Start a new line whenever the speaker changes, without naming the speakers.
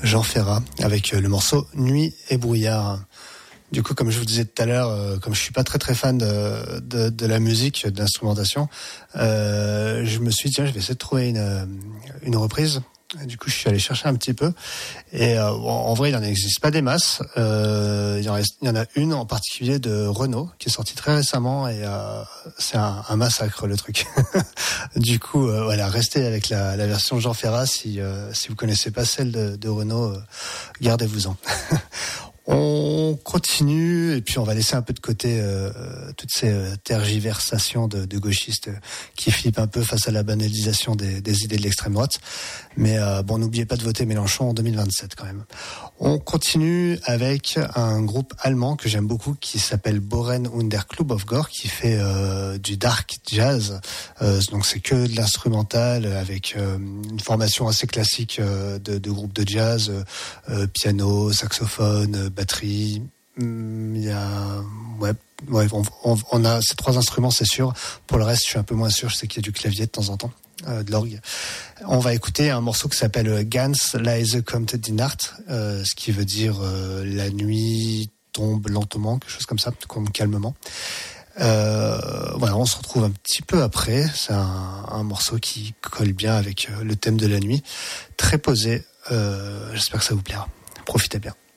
Jean Ferrat avec le morceau Nuit et brouillard. Du coup, comme je vous disais tout à l'heure, comme je suis pas très fan de la musique, de l'instrumentation, je me suis dit tiens, je vais essayer de trouver une reprise. Du coup, je suis allé chercher un petit peu et en vrai, il n'en existe pas des masses. Il y en a une en particulier de Renaud qui est sortie très récemment et c'est un massacre le truc. Du coup, voilà, restez avec la version Jean Ferrat si vous connaissez pas celle de Renaud, gardez-vous-en. On continue et puis on va laisser un peu de côté toutes ces tergiversations de gauchistes qui flippent un peu face à la banalisation des idées de l'extrême droite. Mais bon, n'oubliez pas de voter Mélenchon en 2027 quand même. On continue avec un groupe allemand que j'aime beaucoup qui s'appelle Bohren und der Club of Gore qui fait du dark jazz. Donc c'est que de l'instrumental avec une formation assez classique de groupe de jazz, piano, saxophone, batterie. Il y a on a ces trois instruments, c'est sûr. Pour le reste, je suis un peu moins sûr. Je sais qu'il y a du clavier de temps en temps, de l'orgue. On va écouter un morceau qui s'appelle Ganz leise kommt die Nacht, ce qui veut dire la nuit tombe lentement, quelque chose comme ça, comme calmement. Voilà, on se retrouve un petit peu après. C'est un morceau qui colle bien avec le thème de la nuit, très posé. J'espère que ça vous plaira. Profitez bien.